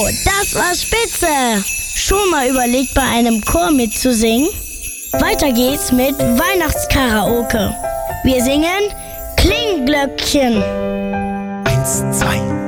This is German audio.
das war spitze! Schon mal überlegt, bei einem Chor mitzusingen? Weiter geht's mit Weihnachtskaraoke. Wir singen Klingglöckchen. 1, 2,